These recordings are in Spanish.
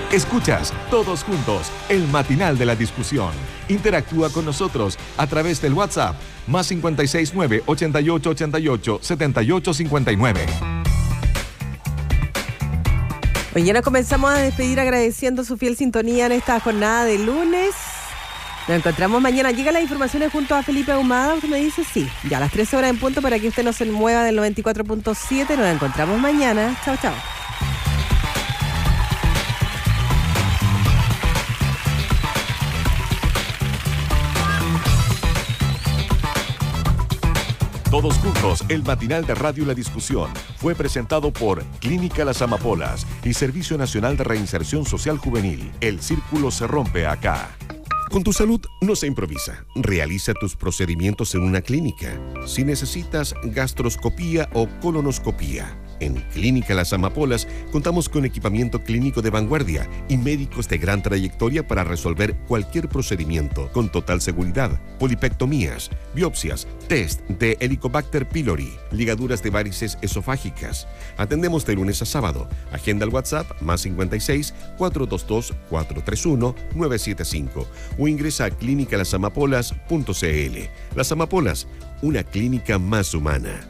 Escuchas Todos Juntos, el matinal de la discusión. Interactúa con nosotros a través del WhatsApp +569 8888 7859. Mañana comenzamos a despedir agradeciendo su fiel sintonía en esta jornada de lunes. Nos encontramos mañana. Llegan las informaciones junto a Felipe Ahumada. Usted me dice sí, ya a las 13 horas en punto para que usted no se mueva del 94.7. Nos encontramos mañana. Chao, chao. Todos juntos, el matinal de Radio La Discusión fue presentado por Clínica Las Amapolas y Servicio Nacional de Reinserción Social Juvenil. El círculo se rompe acá. Con tu salud no se improvisa. Realiza tus procedimientos en una clínica. Si necesitas gastroscopía o colonoscopía, en Clínica Las Amapolas contamos con equipamiento clínico de vanguardia y médicos de gran trayectoria para resolver cualquier procedimiento con total seguridad. Polipectomías, biopsias, test de Helicobacter pylori, ligaduras de varices esofágicas. Atendemos de lunes a sábado. Agenda al WhatsApp +56 422 431 975 o ingresa a clinicalasamapolas.cl. Las Amapolas, una clínica más humana.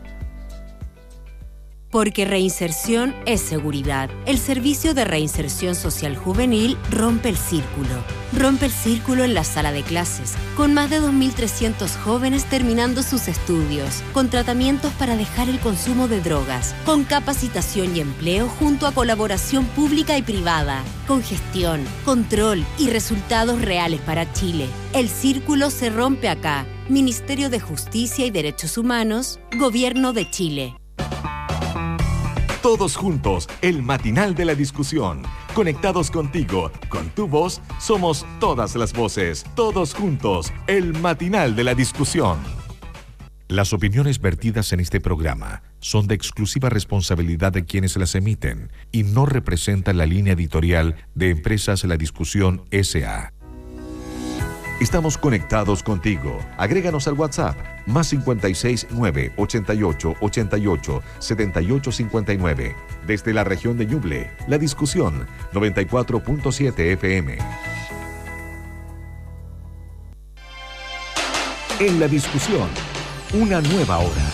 Porque reinserción es seguridad. El Servicio de Reinserción Social Juvenil rompe el círculo. Rompe el círculo en la sala de clases, con más de 2.300 jóvenes terminando sus estudios, con tratamientos para dejar el consumo de drogas, con capacitación y empleo junto a colaboración pública y privada, con gestión, control y resultados reales para Chile. El círculo se rompe acá. Ministerio de Justicia y Derechos Humanos, Gobierno de Chile. Todos juntos, el matinal de la discusión. Conectados contigo, con tu voz, somos todas las voces. Todos juntos, el matinal de la discusión. Las opiniones vertidas en este programa son de exclusiva responsabilidad de quienes las emiten y no representan la línea editorial de Empresas La Discusión S.A. Estamos conectados contigo. Agréganos al WhatsApp +56 9 88 88 78 59. Desde la región de Ñuble, La Discusión 94.7 FM. En La Discusión, una nueva hora.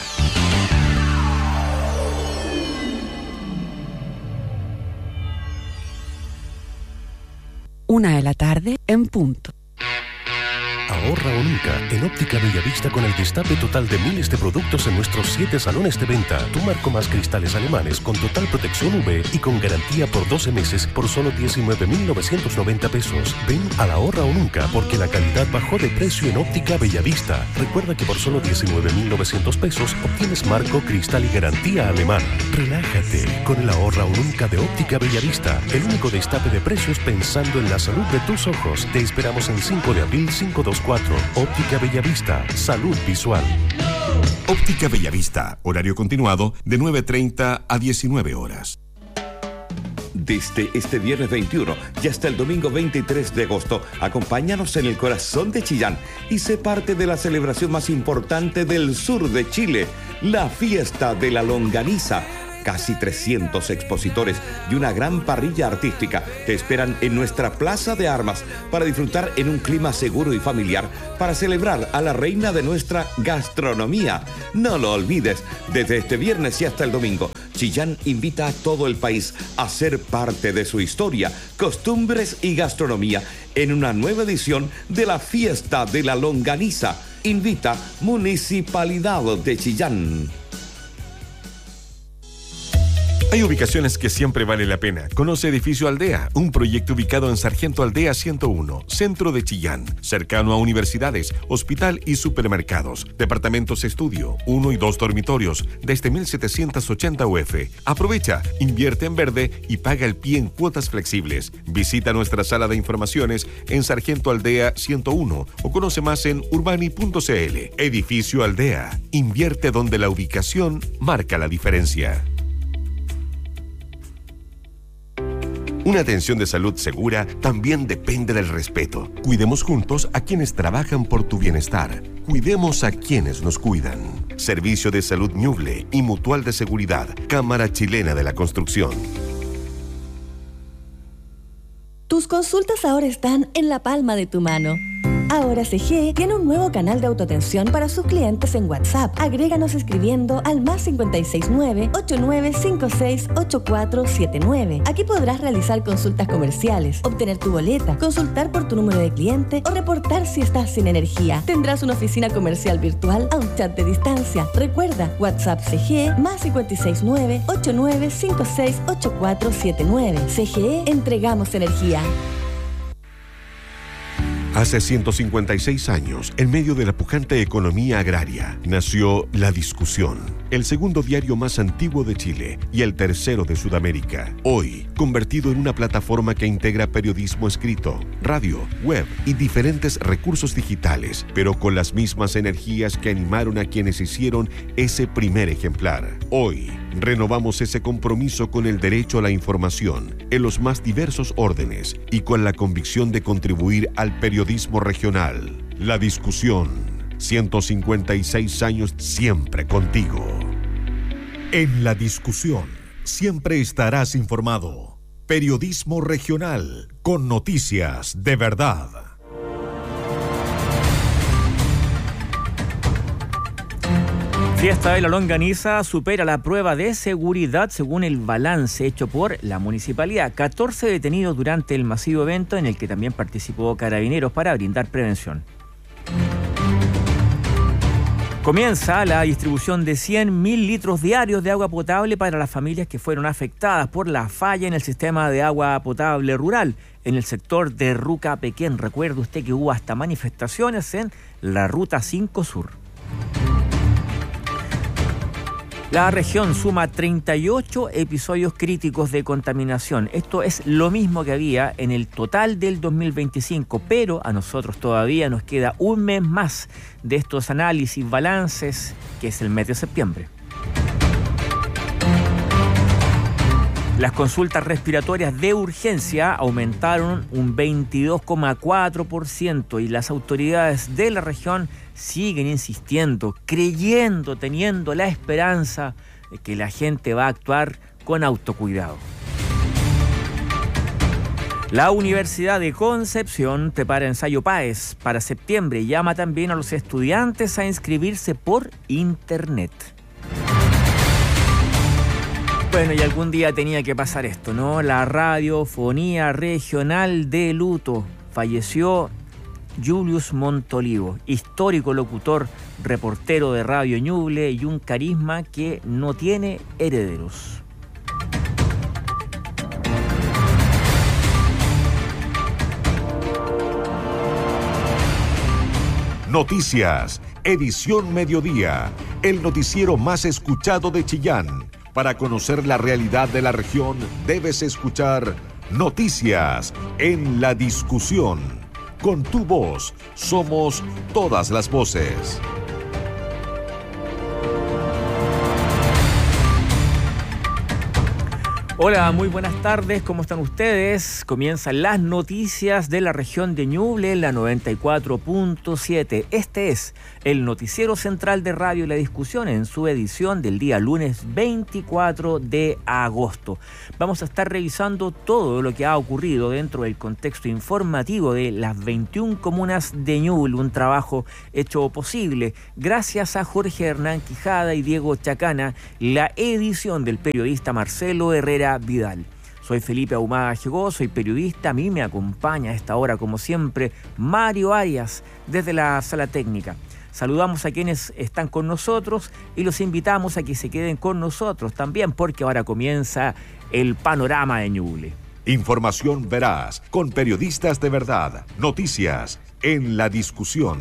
1:00 p.m. en punto. Ahorra o nunca en Óptica Bellavista con el destape total de miles de productos en nuestros 7 salones de venta. Tu marco más cristales alemanes con total protección UV y con garantía por 12 meses por solo 19.990 pesos. Ven al Ahorra o nunca porque la calidad bajó de precio en Óptica Bellavista. Recuerda que por solo 19.900 pesos obtienes marco, cristal y garantía alemana. Relájate con el Ahorra o nunca de Óptica Bellavista. El único destape de precios pensando en la salud de tus ojos. Te esperamos en 5 de abril 524. Óptica Bellavista, salud visual. Óptica Bellavista, horario continuado de 9:30 a 19 horas. Desde este viernes 21 y hasta el domingo 23 de agosto, acompáñanos en el corazón de Chillán y sé parte de la celebración más importante del sur de Chile, la Fiesta de la Longaniza. Casi 300 expositores y una gran parrilla artística te esperan en nuestra Plaza de Armas para disfrutar en un clima seguro y familiar para celebrar a la reina de nuestra gastronomía. No lo olvides, desde este viernes y hasta el domingo, Chillán invita a todo el país a ser parte de su historia, costumbres y gastronomía en una nueva edición de la Fiesta de la Longaniza. Invita Municipalidad de Chillán. Hay ubicaciones que siempre vale la pena. Conoce Edificio Aldea, un proyecto ubicado en Sargento Aldea 101, centro de Chillán, cercano a universidades, hospital y supermercados. Departamentos estudio, 1 y 2 dormitorios, desde 1.780 UF. Aprovecha, invierte en verde y paga el pie en cuotas flexibles. Visita nuestra sala de informaciones en Sargento Aldea 101 o conoce más en urbani.cl. Edificio Aldea, invierte donde la ubicación marca la diferencia. Una atención de salud segura también depende del respeto. Cuidemos juntos a quienes trabajan por tu bienestar. Cuidemos a quienes nos cuidan. Servicio de Salud Ñuble y Mutual de Seguridad, Cámara Chilena de la Construcción. Tus consultas ahora están en la palma de tu mano. Ahora CGE tiene un nuevo canal de autoatención para sus clientes en WhatsApp. Agréganos escribiendo al +569 8956 8479. Aquí podrás realizar consultas comerciales, obtener tu boleta, consultar por tu número de cliente o reportar si estás sin energía. Tendrás una oficina comercial virtual a un chat de distancia. Recuerda, WhatsApp CGE +569 8956 8479. CGE, entregamos energía. Hace 156 años, en medio de la pujante economía agraria, nació La Discusión, el segundo diario más antiguo de Chile y el tercero de Sudamérica. Hoy, convertido en una plataforma que integra periodismo escrito, radio, web y diferentes recursos digitales, pero con las mismas energías que animaron a quienes hicieron ese primer ejemplar. Hoy, renovamos ese compromiso con el derecho a la información en los más diversos órdenes y con la convicción de contribuir al periodismo regional. La Discusión, 156 años siempre contigo. En La Discusión, siempre estarás informado. Periodismo regional, con noticias de verdad. Fiesta de la Longaniza supera la prueba de seguridad según el balance hecho por la municipalidad. 14 detenidos durante el masivo evento en el que también participó Carabineros para brindar prevención. Comienza la distribución de 100.000 litros diarios de agua potable para las familias que fueron afectadas por la falla en el sistema de agua potable rural en el sector de Rucapequén. Recuerde usted que hubo hasta manifestaciones en la Ruta 5 Sur. La región suma 38 episodios críticos de contaminación. Esto es lo mismo que había en el total del 2025, pero a nosotros todavía nos queda un mes más de estos análisis, balances, que es el mes de septiembre. Las consultas respiratorias de urgencia aumentaron un 22,4% y las autoridades de la región siguen insistiendo, creyendo, teniendo la esperanza de que la gente va a actuar con autocuidado. La Universidad de Concepción prepara ensayo PAES para septiembre y llama también a los estudiantes a inscribirse por internet. Bueno, y algún día tenía que pasar esto, ¿no? La radiofonía regional de luto. Falleció Julius Montolivo, histórico locutor, reportero de Radio Ñuble y un carisma que no tiene herederos. Noticias, edición mediodía, el noticiero más escuchado de Chillán. Para conocer la realidad de la región, debes escuchar Noticias en La Discusión. Con tu voz, somos todas las voces. Hola, muy buenas tardes, ¿cómo están ustedes? Comienzan las noticias de la región de Ñuble en la 94.7. Este es el noticiero central de Radio La Discusión en su edición del día lunes 24 de agosto. Vamos a estar revisando todo lo que ha ocurrido dentro del contexto informativo de las 21 comunas de Ñuble, un trabajo hecho posible gracias a Jorge Hernán Quijada y Diego Chacana, la edición del periodista Marcelo Herrera Vidal. Soy Felipe Ahumada Jegó, soy periodista. A mí me acompaña a esta hora, como siempre, Mario Arias, desde la sala técnica. Saludamos a quienes están con nosotros y los invitamos a que se queden con nosotros también, porque ahora comienza el panorama de Ñuble. Información veraz, con periodistas de verdad. Noticias en La Discusión.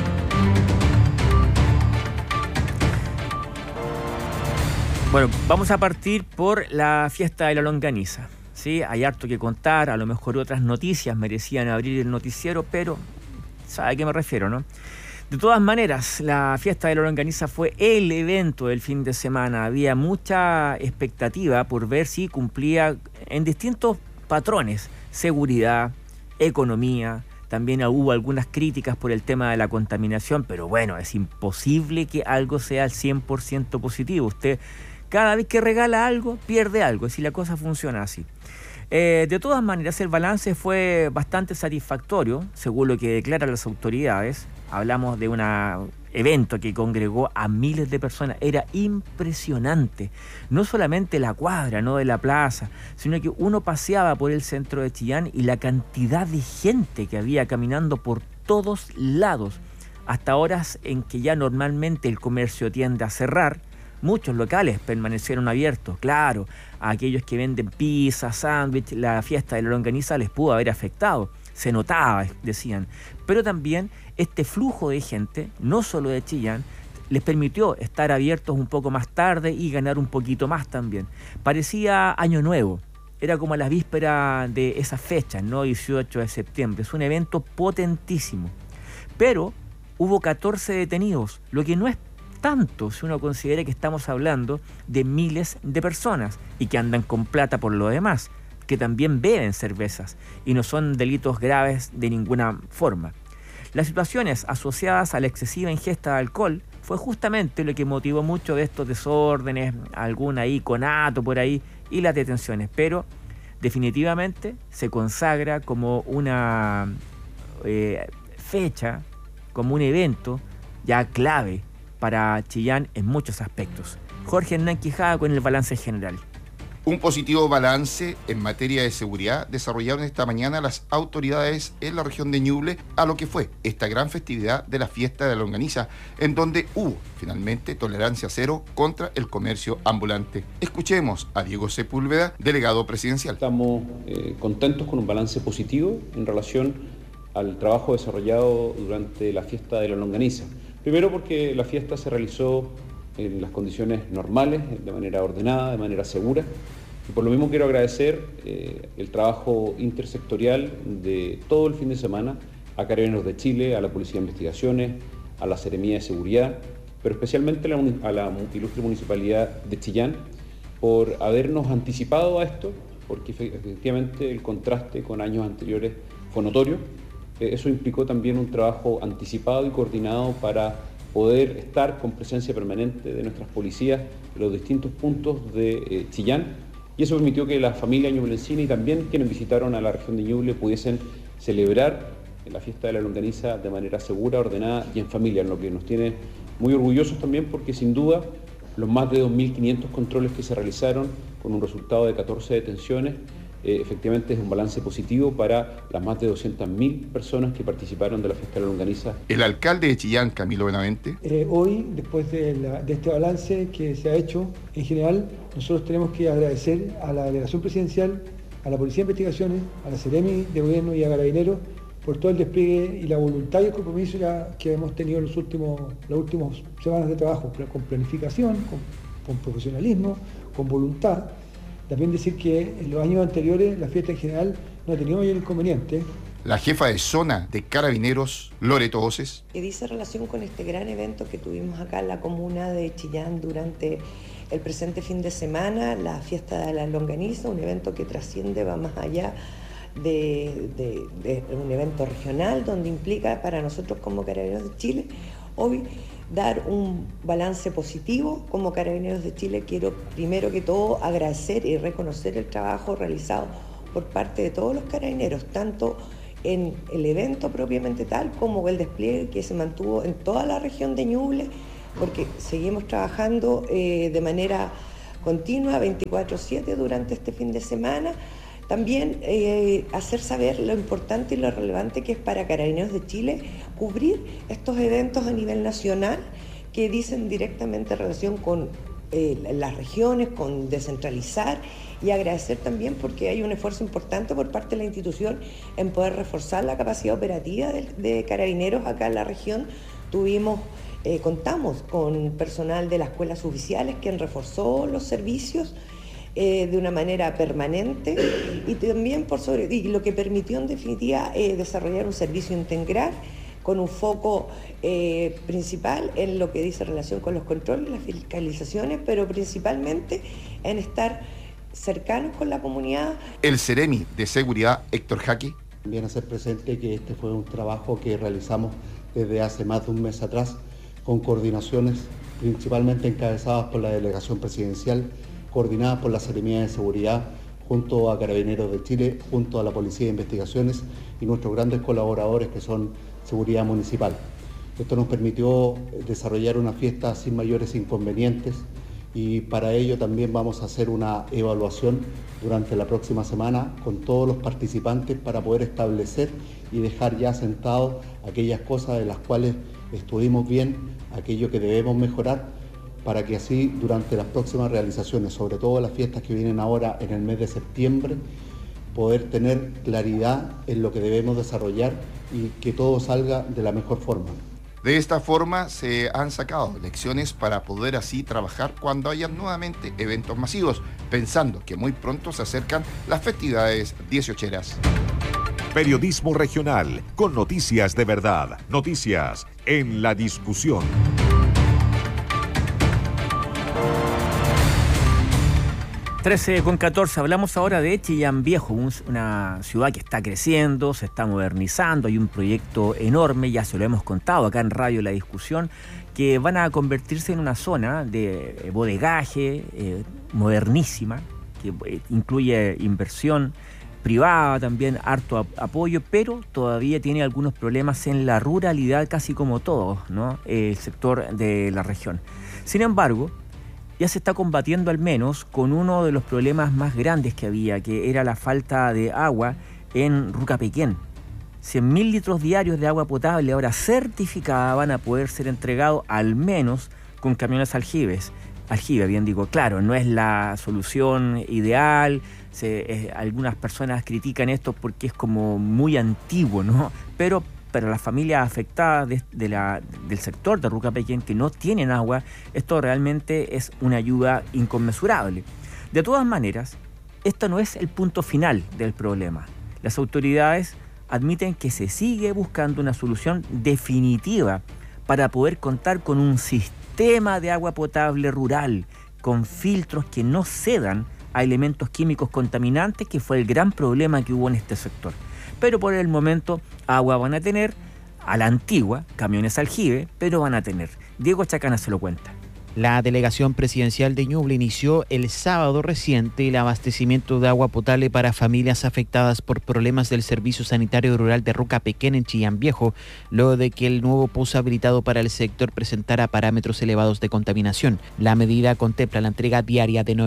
Bueno, vamos a partir por la fiesta de la longaniza. ¿Sí? Hay harto que contar, a lo mejor otras noticias merecían abrir el noticiero, pero ¿sabe a qué me refiero, no? De todas maneras, la fiesta de la longaniza fue el evento del fin de semana. Había mucha expectativa por ver si cumplía en distintos patrones: seguridad, economía. También hubo algunas críticas por el tema de la contaminación, pero bueno, es imposible que algo sea al 100% positivo. Usted cada vez que regala algo, pierde algo, si la cosa funciona así. De todas maneras, el balance fue bastante satisfactorio, según lo que declaran las autoridades. Hablamos de un evento que congregó a miles de personas. Era impresionante. No solamente la cuadra, no de la plaza, sino que uno paseaba por el centro de Chillán y la cantidad de gente que había caminando por todos lados. Hasta horas en que ya normalmente el comercio tiende a cerrar, muchos locales permanecieron abiertos. Claro, a aquellos que venden pizza, sándwich, la fiesta de la longaniza les pudo haber afectado. Se notaba, decían. Pero también este flujo de gente, no solo de Chillán, les permitió estar abiertos un poco más tarde y ganar un poquito más también. Parecía Año Nuevo. Era como a la víspera de esas fechas, ¿no? 18 de septiembre. Es un evento potentísimo. Pero hubo 14 detenidos, lo que no es tanto si uno considera que estamos hablando de miles de personas y que andan con plata por lo demás, que también beben cervezas y no son delitos graves de ninguna forma. Las situaciones asociadas a la excesiva ingesta de alcohol fue justamente lo que motivó mucho de estos desórdenes, algún ahí conato por ahí y las detenciones, pero definitivamente se consagra como una fecha, como un evento ya clave para Chillán en muchos aspectos. Jorge Hernán Quijada con el balance general. Un positivo balance en materia de seguridad desarrollaron esta mañana las autoridades en la región de Ñuble a lo que fue esta gran festividad de la fiesta de la longaniza, en donde hubo finalmente tolerancia cero contra el comercio ambulante. Escuchemos a Diego Sepúlveda, delegado presidencial. Estamos contentos con un balance positivo en relación al trabajo desarrollado durante la fiesta de la longaniza. Primero porque la fiesta se realizó en las condiciones normales, de manera ordenada, de manera segura. Y por lo mismo quiero agradecer el trabajo intersectorial de todo el fin de semana a Carabineros de Chile, a la Policía de Investigaciones, a la Seremía de Seguridad, pero especialmente a la ilustre Municipalidad de Chillán por habernos anticipado a esto, porque efectivamente el contraste con años anteriores fue notorio. Eso implicó también un trabajo anticipado y coordinado para poder estar con presencia permanente de nuestras policías en los distintos puntos de Chillán, y eso permitió que la familia ñublencina y también quienes visitaron a la región de Ñuble pudiesen celebrar la fiesta de la longaniza de manera segura, ordenada y en familia, en lo que nos tiene muy orgullosos también, porque sin duda los más de 2.500 controles que se realizaron con un resultado de 14 detenciones efectivamente es un balance positivo para las más de 200.000 personas que participaron de la fiesta de la longaniza. El alcalde de Chillán, Camilo Benavente. Hoy, después de este balance que se ha hecho, en general, nosotros tenemos que agradecer a la delegación presidencial, a la Policía de Investigaciones, a la Seremi de Gobierno y a Carabineros por todo el despliegue y la voluntad y el compromiso que hemos tenido en las últimas semanas de trabajo, con planificación, con profesionalismo, con voluntad. También decir que en los años anteriores la fiesta en general no ha tenido mayor inconveniente. La jefa de zona de Carabineros, Loreto Oces. Que dice relación con este gran evento que tuvimos acá en la comuna de Chillán durante el presente fin de semana, la fiesta de la longaniza, un evento que trasciende, va más allá de un evento regional, donde implica para nosotros como Carabineros de Chile hoy dar un balance positivo. Como Carabineros de Chile quiero primero que todo agradecer y reconocer el trabajo realizado por parte de todos los carabineros, tanto en el evento propiamente tal como el despliegue que se mantuvo en toda la región de Ñuble, porque seguimos trabajando de manera continua 24/7 durante este fin de semana. También hacer saber lo importante y lo relevante que es para Carabineros de Chile cubrir estos eventos a nivel nacional que dicen directamente relación con las regiones, con descentralizar, y agradecer también porque hay un esfuerzo importante por parte de la institución en poder reforzar la capacidad operativa de Carabineros acá en la región. Contamos con personal de las escuelas oficiales quien reforzó los servicios de una manera permanente y también y lo que permitió en definitiva desarrollar un servicio integral con un foco principal en lo que dice relación con los controles, las fiscalizaciones, pero principalmente en estar cercanos con la comunidad. El Seremi de Seguridad, Héctor Jaque. También hacer presente que este fue un trabajo que realizamos desde hace más de un mes atrás, con coordinaciones principalmente encabezadas por la delegación presidencial, coordinadas por la Seremía de Seguridad, junto a Carabineros de Chile, junto a la Policía de Investigaciones y nuestros grandes colaboradores que son Seguridad Municipal. Esto nos permitió desarrollar una fiesta sin mayores inconvenientes y para ello también vamos a hacer una evaluación durante la próxima semana con todos los participantes para poder establecer y dejar ya sentado aquellas cosas de las cuales estuvimos bien, aquello que debemos mejorar, para que así durante las próximas realizaciones, sobre todo las fiestas que vienen ahora en el mes de septiembre, poder tener claridad en lo que debemos desarrollar y que todo salga de la mejor forma. De esta forma se han sacado lecciones para poder así trabajar cuando haya nuevamente eventos masivos, pensando que muy pronto se acercan las festividades 18eras. Periodismo regional, con noticias de verdad. Noticias en la discusión. 13:14, hablamos ahora de Chillán Viejo, una ciudad que está creciendo, se está modernizando, hay un proyecto enorme, ya se lo hemos contado acá en Radio La Discusión, que van a convertirse en una zona de bodegaje modernísima, que incluye inversión privada también, harto apoyo, pero todavía tiene algunos problemas en la ruralidad, casi como todos, ¿no? El sector de la región. Sin embargo, ya se está combatiendo al menos con uno de los problemas más grandes que había, que era la falta de agua en Rucapequén. 100.000 litros diarios de agua potable ahora certificada van a poder ser entregados al menos con camiones aljibes. Aljibe, bien digo, claro, no es la solución ideal. Algunas personas critican esto porque es como muy antiguo, ¿no? Pero para las familias afectadas del sector de Rucapequén que no tienen agua, esto realmente es una ayuda inconmensurable. De todas maneras, esto no es el punto final del problema. Las autoridades admiten que se sigue buscando una solución definitiva para poder contar con un sistema de agua potable rural con filtros que no cedan a elementos químicos contaminantes, que fue el gran problema que hubo en este sector. Pero por el momento agua van a tener, a la antigua, camiones aljibe, pero van a tener. Diego Chacana se lo cuenta. La delegación presidencial de Ñuble inició el sábado reciente el abastecimiento de agua potable para familias afectadas por problemas del Servicio Sanitario Rural de Rucapequén en Chillán Viejo, luego de que el nuevo pozo habilitado para el sector presentara parámetros elevados de contaminación. La medida contempla la entrega diaria de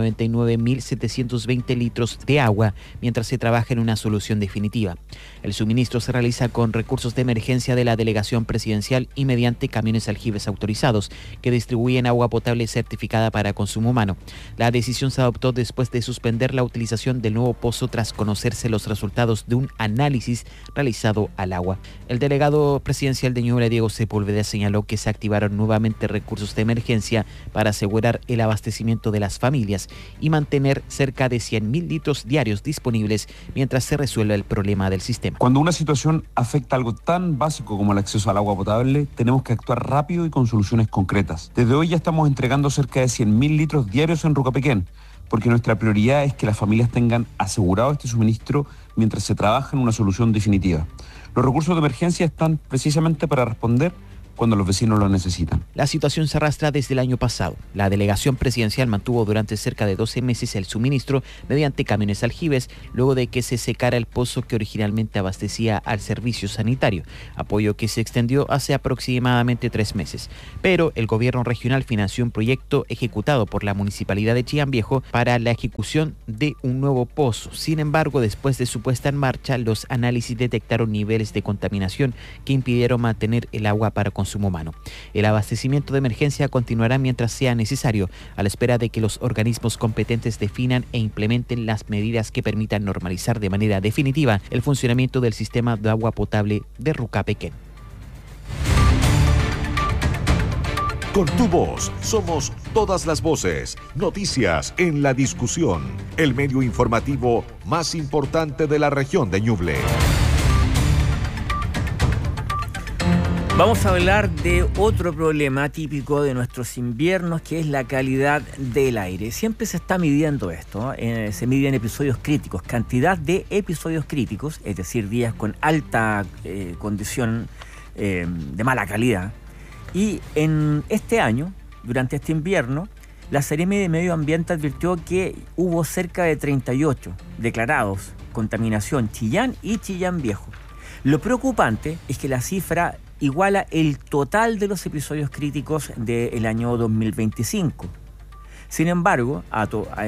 99.720 litros de agua mientras se trabaja en una solución definitiva. El suministro se realiza con recursos de emergencia de la delegación presidencial y mediante camiones aljibes autorizados que distribuyen agua potable certificada para consumo humano. La decisión se adoptó después de suspender la utilización del nuevo pozo tras conocerse los resultados de un análisis realizado al agua. El delegado presidencial de Ñuble, Diego Sepúlveda, señaló que se activaron nuevamente recursos de emergencia para asegurar el abastecimiento de las familias y mantener cerca de 100.000 litros diarios disponibles mientras se resuelve el problema del sistema. Cuando una situación afecta algo tan básico como el acceso al agua potable, tenemos que actuar rápido y con soluciones concretas. Desde hoy ya estamos entregando cerca de 100.000 litros diarios en Rucapequén, porque nuestra prioridad es que las familias tengan asegurado este suministro mientras se trabaja en una solución definitiva. Los recursos de emergencia están precisamente para responder cuando los vecinos lo necesitan. La situación se arrastra desde el año pasado. La delegación presidencial mantuvo durante cerca de 12 meses el suministro mediante camiones aljibes, luego de que se secara el pozo que originalmente abastecía al servicio sanitario, apoyo que se extendió hace aproximadamente 3 meses. Pero el gobierno regional financió un proyecto ejecutado por la Municipalidad de Chillán Viejo para la ejecución de un nuevo pozo. Sin embargo, después de su puesta en marcha, los análisis detectaron niveles de contaminación que impidieron mantener el agua para consumo humano. El abastecimiento de emergencia continuará mientras sea necesario, a la espera de que los organismos competentes definan e implementen las medidas que permitan normalizar de manera definitiva el funcionamiento del sistema de agua potable de Rucapequén. Con tu voz, somos todas las voces. Noticias en la discusión. El medio informativo más importante de la región de Ñuble. Vamos a hablar de otro problema típico de nuestros inviernos, que es la calidad del aire. Siempre se está midiendo esto, se miden episodios críticos, cantidad de episodios críticos, es decir, días con alta condición de mala calidad. Y en este año, durante este invierno, La Seremi de Medio Ambiente advirtió que hubo cerca de 38 declarados contaminación Chillán y Chillán Viejo. Lo preocupante es que la cifra iguala el total de los episodios críticos del año 2025. Sin embargo, a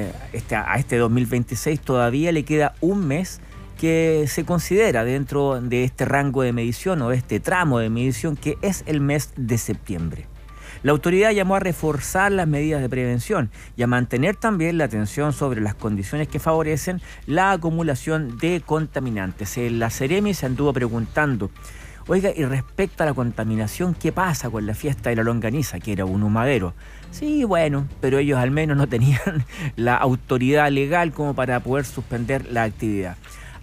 este 2026 todavía le queda un mes que se considera dentro de este rango de medición o este tramo de medición, que es el mes de septiembre. La autoridad llamó a reforzar las medidas de prevención y a mantener también la atención sobre las condiciones que favorecen la acumulación de contaminantes. La Seremi se anduvo preguntando, oiga, y respecto a la contaminación, ¿qué pasa con la fiesta de la longaniza, que era un humadero? Sí, bueno, pero ellos al menos no tenían la autoridad legal como para poder suspender la actividad.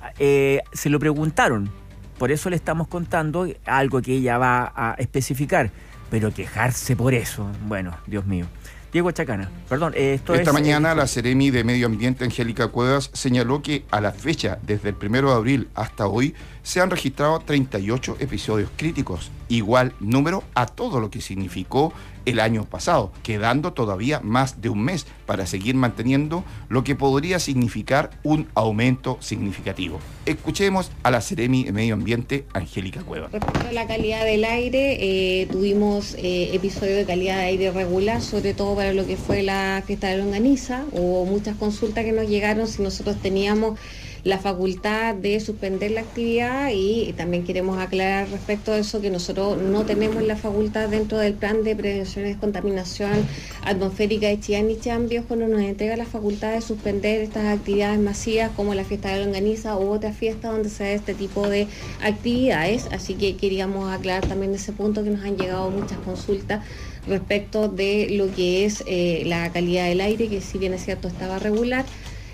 Se lo preguntaron, por eso le estamos contando algo que ella va a especificar. Pero quejarse por eso, bueno, Dios mío. Diego Chacana, perdón, Esta mañana la Seremi de Medio Ambiente, Angélica Cuevas, señaló que a la fecha, desde el 1 de abril hasta hoy, se han registrado 38 episodios críticos, igual número a todo lo que significó el año pasado, quedando todavía más de un mes para seguir manteniendo lo que podría significar un aumento significativo. Escuchemos a la Seremi de Medio Ambiente, Angélica Cuevas. Respecto a la calidad del aire, tuvimos episodios de calidad de aire regular, sobre todo para lo que fue la fiesta de longaniza. Hubo muchas consultas que nos llegaron si nosotros teníamos la facultad de suspender la actividad, y también queremos aclarar respecto a eso que nosotros no tenemos la facultad dentro del plan de prevención de contaminación atmosférica de Chillán y Chillán Viejo, no nos entrega la facultad de suspender estas actividades masivas como la fiesta de longaniza u otra fiesta donde se da este tipo de actividades, así que queríamos aclarar también ese punto, que nos han llegado muchas consultas respecto de lo que es la calidad del aire, que si bien es cierto estaba regular.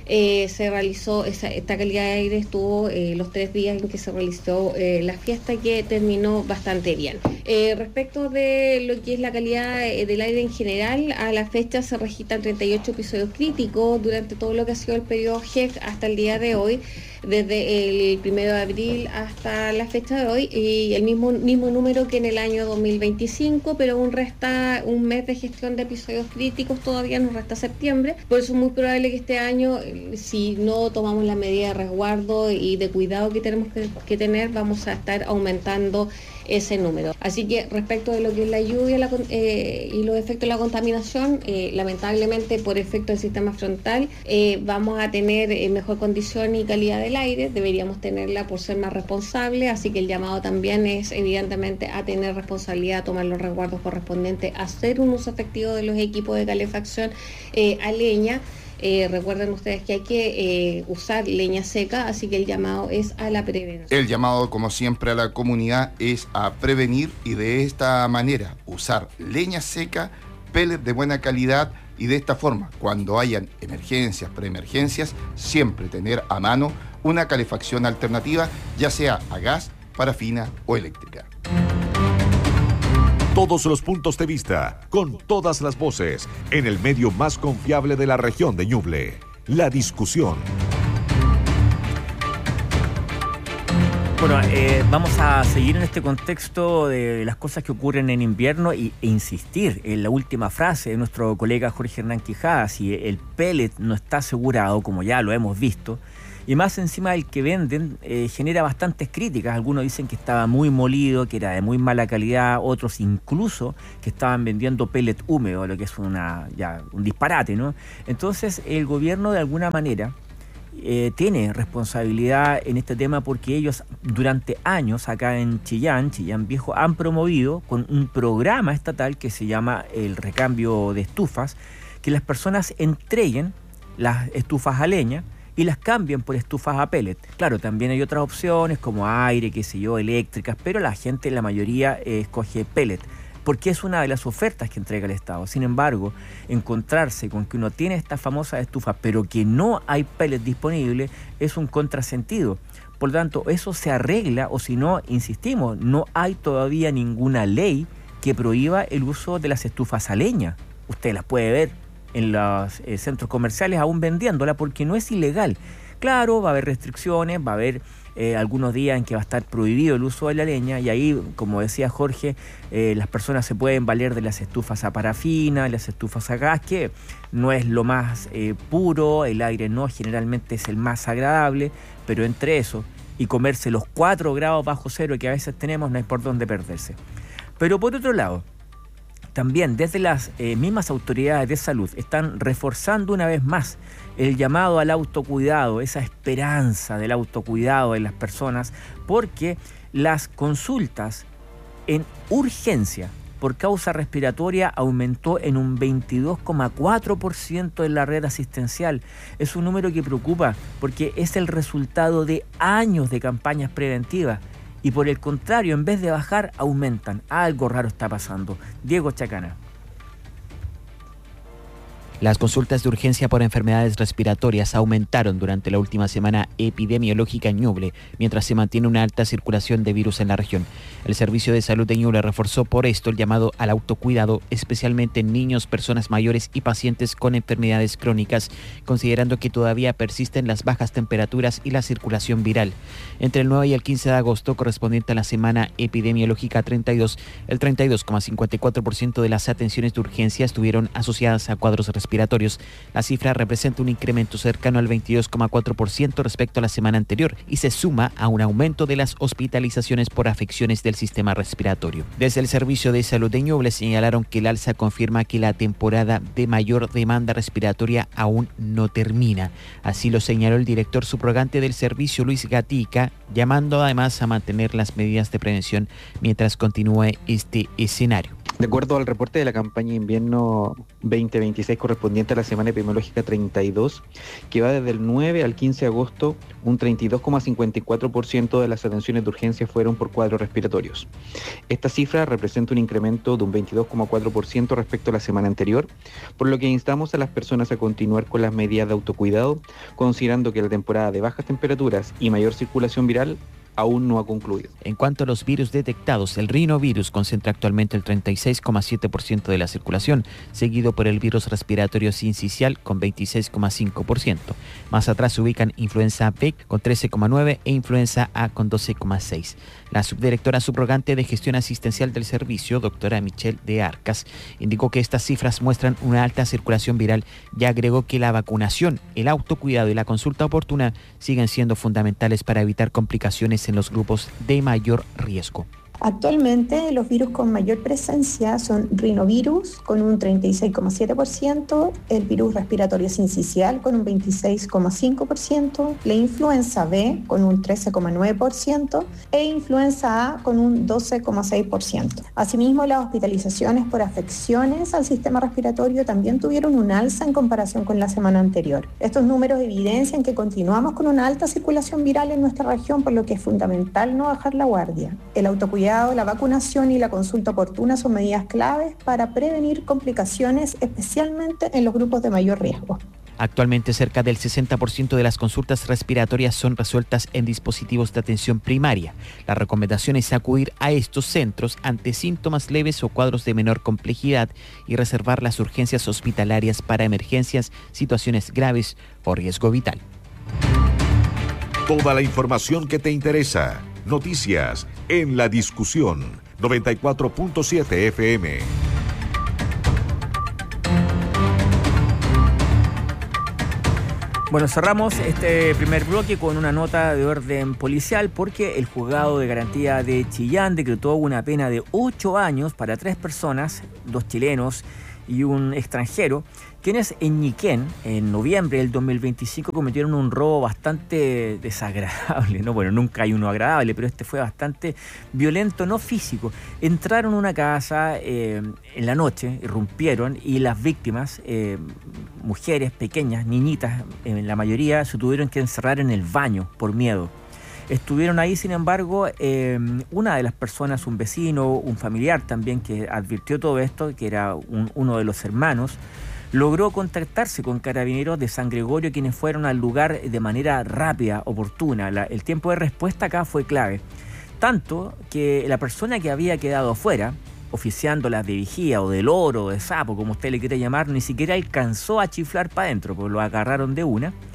Se realizó, esta calidad de aire estuvo los 3 días en que se realizó la fiesta, que terminó bastante bien. Respecto de lo que es la calidad del aire en general, a la fecha se registran 38 episodios críticos durante todo lo que ha sido el periodo GEC hasta el día de hoy, desde el 1 de abril hasta la fecha de hoy, y el mismo número que en el año 2025, pero aún resta un mes de gestión de episodios críticos, todavía nos resta septiembre, por eso es muy probable que este año, si no tomamos la medida de resguardo y de cuidado que tenemos que tener, vamos a estar aumentando ese número. Así que respecto de lo que es la lluvia y los efectos de la contaminación, lamentablemente por efecto del sistema frontal vamos a tener mejor condición y calidad del aire, deberíamos tenerla por ser más responsable, así que el llamado también es evidentemente a tener responsabilidad, a tomar los resguardos correspondientes, a hacer un uso efectivo de los equipos de calefacción a leña. Recuerden ustedes que hay que usar leña seca, así que el llamado es a la prevención. El llamado, como siempre, a la comunidad es a prevenir, y de esta manera usar leña seca, pellets de buena calidad, y de esta forma, cuando hayan emergencias, preemergencias, siempre tener a mano una calefacción alternativa, ya sea a gas, parafina o eléctrica. Todos los puntos de vista, con todas las voces, en el medio más confiable de la región de Ñuble. La discusión. Bueno, vamos a seguir en este contexto de las cosas que ocurren en invierno e insistir en la última frase de nuestro colega Jorge Hernán Quijada. Si el pellet no está asegurado, como ya lo hemos visto, y más encima el que venden genera bastantes críticas. Algunos dicen que estaba muy molido, que era de muy mala calidad, otros incluso que estaban vendiendo pellet húmedo, lo que es un disparate, ¿no? Entonces el gobierno de alguna manera tiene responsabilidad en este tema, porque ellos durante años acá en Chillán Viejo, han promovido con un programa estatal que se llama el recambio de estufas, que las personas entreguen las estufas a leña y las cambian por estufas a pellet. Claro, también hay otras opciones como aire, qué sé yo, eléctricas, pero la gente, la mayoría, escoge pellet, porque es una de las ofertas que entrega el Estado. Sin embargo, encontrarse con que uno tiene esta famosa estufa, pero que no hay pellet disponible, es un contrasentido. Por lo tanto, eso se arregla, o si no, insistimos, no hay todavía ninguna ley que prohíba el uso de las estufas a leña. Usted las puede ver en los centros comerciales aún vendiéndola, porque no es ilegal. Claro, va a haber restricciones, va a haber algunos días en que va a estar prohibido el uso de la leña, y ahí, como decía Jorge, las personas se pueden valer de las estufas a parafina, las estufas a gas, que no es lo más puro, el aire no generalmente es el más agradable, pero entre eso y comerse los 4 grados bajo cero que a veces tenemos, no hay por dónde perderse. Pero por otro lado, también desde las mismas autoridades de salud están reforzando una vez más el llamado al autocuidado, esa esperanza del autocuidado de las personas, porque las consultas en urgencia por causa respiratoria aumentó en un 22,4% en la red asistencial. Es un número que preocupa porque es el resultado de años de campañas preventivas. Y por el contrario, en vez de bajar, aumentan. Algo raro está pasando. Diego Chacana. Las consultas de urgencia por enfermedades respiratorias aumentaron durante la última semana epidemiológica en Ñuble, mientras se mantiene una alta circulación de virus en la región. El Servicio de Salud de Ñuble reforzó por esto el llamado al autocuidado, especialmente en niños, personas mayores y pacientes con enfermedades crónicas, considerando que todavía persisten las bajas temperaturas y la circulación viral. Entre el 9 y el 15 de agosto, correspondiente a la semana epidemiológica 32, el 32,54% de las atenciones de urgencia estuvieron asociadas a cuadros respiratorios. La cifra representa un incremento cercano al 22,4% respecto a la semana anterior y se suma a un aumento de las hospitalizaciones por afecciones del sistema respiratorio. Desde el Servicio de Salud de Ñuble señalaron que el alza confirma que la temporada de mayor demanda respiratoria aún no termina. Así lo señaló el director subrogante del servicio, Luis Gatica, llamando además a mantener las medidas de prevención mientras continúe este escenario. De acuerdo al reporte de la campaña invierno 2026 correspondiente a la semana epidemiológica 32, que va desde el 9 al 15 de agosto, un 32,54% de las atenciones de urgencia fueron por cuadros respiratorios. Esta cifra representa un incremento de un 22,4% respecto a la semana anterior, por lo que instamos a las personas a continuar con las medidas de autocuidado, considerando que la temporada de bajas temperaturas y mayor circulación viral aún no ha concluido. En cuanto a los virus detectados, el rinovirus concentra actualmente el 36,7% de la circulación, seguido por el virus respiratorio sincicial con 26,5%. Más atrás se ubican influenza B con 13,9% e influenza A con 12,6%. La subdirectora subrogante de gestión asistencial del servicio, doctora Michelle de Arcas, indicó que estas cifras muestran una alta circulación viral y agregó que la vacunación, el autocuidado y la consulta oportuna siguen siendo fundamentales para evitar complicaciones en los grupos de mayor riesgo. Actualmente los virus con mayor presencia son rinovirus con un 36,7%, el virus respiratorio sincicial con un 26,5%, la influenza B con un 13,9% e influenza A con un 12,6%. Asimismo, las hospitalizaciones por afecciones al sistema respiratorio también tuvieron un alza en comparación con la semana anterior. Estos números evidencian que continuamos con una alta circulación viral en nuestra región, por lo que es fundamental no bajar la guardia. El autocuidado, la vacunación y la consulta oportuna son medidas claves para prevenir complicaciones, especialmente en los grupos de mayor riesgo. Actualmente cerca del 60% de las consultas respiratorias son resueltas en dispositivos de atención primaria. La recomendación es acudir a estos centros ante síntomas leves o cuadros de menor complejidad y reservar las urgencias hospitalarias para emergencias, situaciones graves o riesgo vital. Toda la información que te interesa. Noticias en la discusión. 94.7 FM. Bueno, cerramos este primer bloque con una nota de orden policial porque el juzgado de garantía de Chillán decretó una pena de 8 años para 3 personas, 2 chilenos y un extranjero, quienes en Ñiquén, en noviembre del 2025, cometieron un robo bastante desagradable, ¿no? Bueno, nunca hay uno agradable, pero este fue bastante violento, no físico. Entraron a una casa en la noche, irrumpieron, y las víctimas, mujeres pequeñas, niñitas, en la mayoría, se tuvieron que encerrar en el baño por miedo. Estuvieron ahí, sin embargo, una de las personas, un vecino, un familiar también que advirtió todo esto, que era uno de los hermanos, logró contactarse con carabineros de San Gregorio, quienes fueron al lugar de manera rápida, oportuna. El tiempo de respuesta acá fue clave. Tanto que la persona que había quedado afuera, oficiando las de vigía o de loro o de sapo, como usted le quiere llamar, ni siquiera alcanzó a chiflar para adentro, porque lo agarraron de una.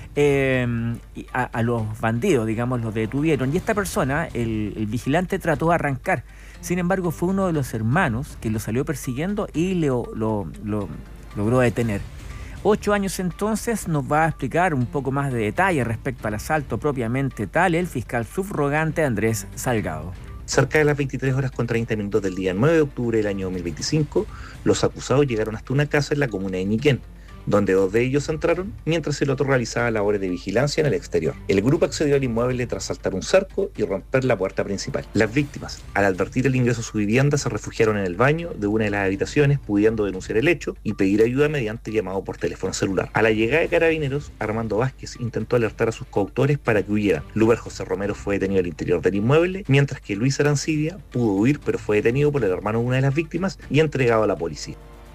a los bandidos, digamos, los detuvieron. Y esta persona, el vigilante, trató de arrancar. Sin embargo, fue uno de los hermanos que lo salió persiguiendo y lo logró detener. 8 años entonces. Nos va a explicar un poco más de detalle respecto al asalto propiamente tal el fiscal subrogante Andrés Salgado. Cerca de las 23 horas con 30 minutos del día 9 de octubre del año 2025, los acusados llegaron hasta una casa en la comuna de Ñiquén, donde 2 de ellos entraron mientras el otro realizaba labores de vigilancia en el exterior. El grupo accedió al inmueble tras saltar un cerco y romper la puerta principal. Las víctimas, al advertir el ingreso a su vivienda, se refugiaron en el baño de una de las habitaciones, pudiendo denunciar el hecho y pedir ayuda mediante llamado por teléfono celular. A la llegada de carabineros, Armando Vázquez intentó alertar a sus coautores para que huyeran. Luber José Romero fue detenido al interior del inmueble, mientras que Luis Arancibia pudo huir, pero fue detenido por el hermano de una de las víctimas y entregado a la policía.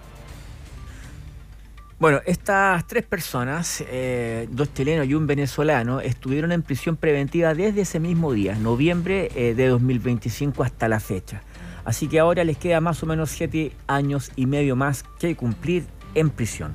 Bueno, estas 3 personas, 2 chilenos y un venezolano, estuvieron en prisión preventiva desde ese mismo día, noviembre de 2025 hasta la fecha. Así que ahora les queda más o menos 7 años y medio más que cumplir en prisión.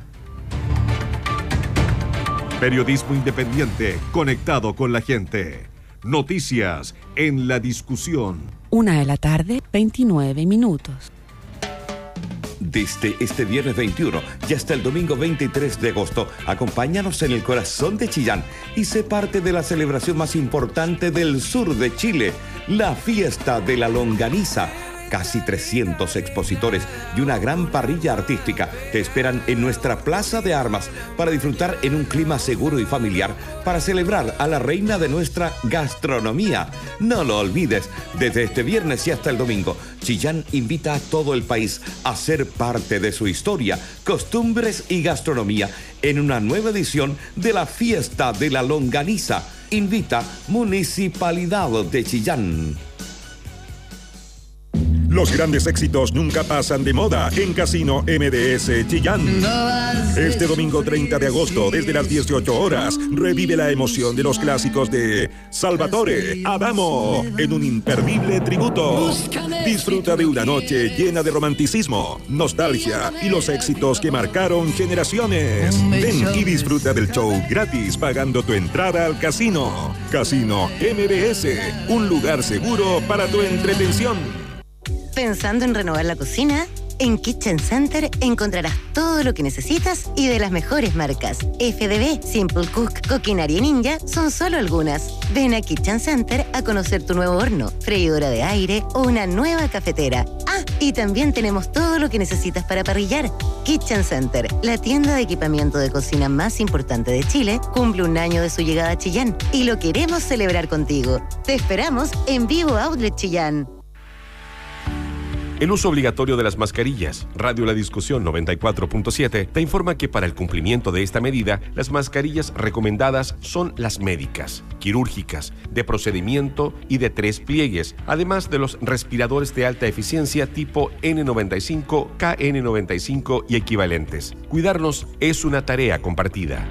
Periodismo independiente, conectado con la gente. Noticias en la discusión. 1:00 p.m, 29 minutos. Desde este viernes 21 y hasta el domingo 23 de agosto, acompáñanos en el corazón de Chillán y sé parte de la celebración más importante del sur de Chile, la Fiesta de la Longaniza. Casi 300 expositores y una gran parrilla artística te esperan en nuestra Plaza de Armas para disfrutar en un clima seguro y familiar para celebrar a la reina de nuestra gastronomía. No lo olvides, desde este viernes y hasta el domingo, Chillán invita a todo el país a ser parte de su historia, costumbres y gastronomía en una nueva edición de la Fiesta de la Longaniza. Invita Municipalidad de Chillán. Los grandes éxitos nunca pasan de moda en Casino MDS Chillán. Este domingo 30 de agosto, desde las 18 horas, revive la emoción de los clásicos de Salvatore, Adamo, en un imperdible tributo. Disfruta de una noche llena de romanticismo, nostalgia y los éxitos que marcaron generaciones. Ven y disfruta del show gratis pagando tu entrada al casino. Casino MDS, un lugar seguro para tu entretención. ¿Pensando en renovar la cocina? En Kitchen Center encontrarás todo lo que necesitas y de las mejores marcas. FDB, Simple Cook, Coquinaria Ninja son solo algunas. Ven a Kitchen Center a conocer tu nuevo horno, freidora de aire o una nueva cafetera. Ah, y también tenemos todo lo que necesitas para parrillar. Kitchen Center, la tienda de equipamiento de cocina más importante de Chile, cumple 1 año de su llegada a Chillán y lo queremos celebrar contigo. Te esperamos en Vivo Outlet Chillán. El uso obligatorio de las mascarillas. Radio La Discusión 94.7 te informa que para el cumplimiento de esta medida, las mascarillas recomendadas son las médicas, quirúrgicas, de procedimiento y de 3 pliegues, además de los respiradores de alta eficiencia tipo N95, KN95 y equivalentes. Cuidarnos es una tarea compartida.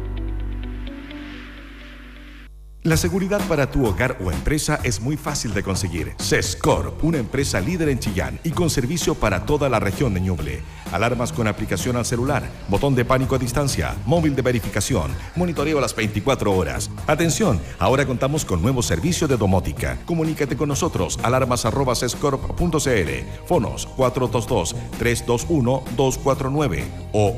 La seguridad para tu hogar o empresa es muy fácil de conseguir. Sescorp, una empresa líder en Chillán y con servicio para toda la región de Ñuble. Alarmas con aplicación al celular, botón de pánico a distancia, móvil de verificación, monitoreo a las 24 horas. Atención, ahora contamos con nuevo servicio de domótica. Comunícate con nosotros, alarmas@sescorp.cl, fonos 422-321-249 o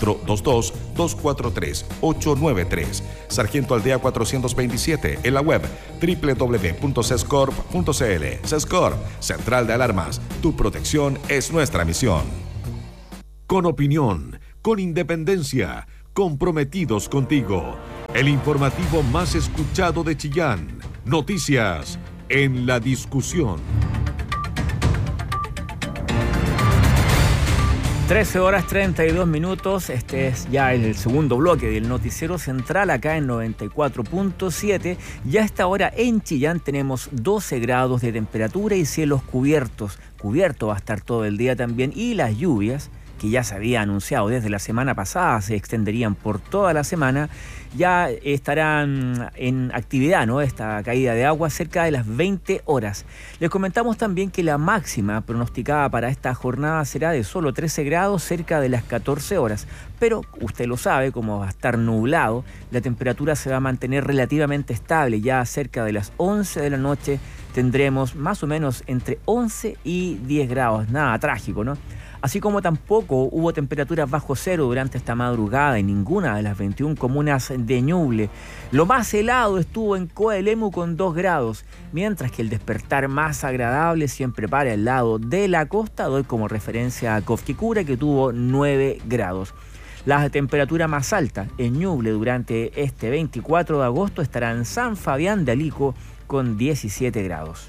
422-243-893. Sargento Aldea 427, en la web www.sescorp.cl. Sescorp, Central de Alarmas. Tu protección es nuestra misión. Con opinión, con independencia, comprometidos contigo. El informativo más escuchado de Chillán. Noticias en la discusión. 13:32. Este es ya el segundo bloque del noticiero central acá en 94.7. Ya a esta hora en Chillán tenemos 12 grados de temperatura y cielos cubiertos. Cubierto va a estar todo el día también, y las lluvias que ya se había anunciado desde la semana pasada, se extenderían por toda la semana, ya estarán en actividad, ¿no?, esta caída de agua cerca de las 20 horas. Les comentamos también que la máxima pronosticada para esta jornada será de solo 13 grados cerca de las 14 horas. Pero usted lo sabe, como va a estar nublado, la temperatura se va a mantener relativamente estable. Ya cerca de las 11 de la noche tendremos más o menos entre 11 y 10 grados. Nada trágico, ¿no? Así como tampoco hubo temperaturas bajo cero durante esta madrugada en ninguna de las 21 comunas de Ñuble. Lo más helado estuvo en Coelemu con 2 grados, mientras que el despertar más agradable siempre para el lado de la costa. Doy como referencia a Cofquicura, que tuvo 9 grados. La temperatura más alta en Ñuble durante este 24 de agosto estará en San Fabián de Alico con 17 grados.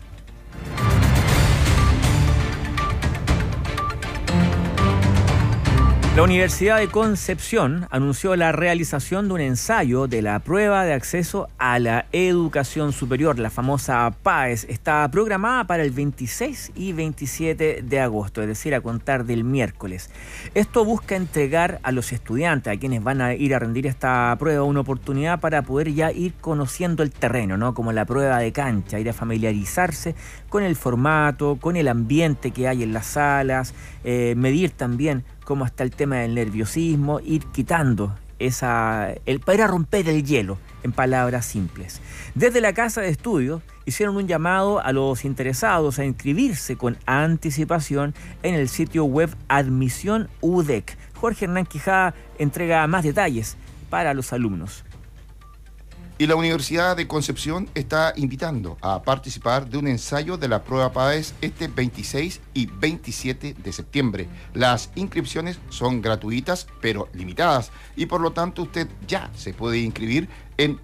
La Universidad de Concepción anunció la realización de un ensayo de la prueba de acceso a la educación superior, la famosa PAES. Está programada para el 26 y 27 de agosto, es decir, a contar del miércoles. Esto busca entregar a los estudiantes, a quienes van a ir a rendir esta prueba, una oportunidad para poder ya ir conociendo el terreno, ¿no?, como la prueba de cancha, ir a familiarizarse con el formato, con el ambiente que hay en las salas, medir también cómo está el tema del nerviosismo, ir quitando para romper el hielo, en palabras simples. Desde la Casa de Estudios hicieron un llamado a los interesados a inscribirse con anticipación en el sitio web Admisión UDEC. Jorge Hernán Quijada entrega más detalles para los alumnos. Y la Universidad de Concepción está invitando a participar de un ensayo de la prueba PAES este 26 y 27 de septiembre. Las inscripciones son gratuitas, pero limitadas, y por lo tanto usted ya se puede inscribir en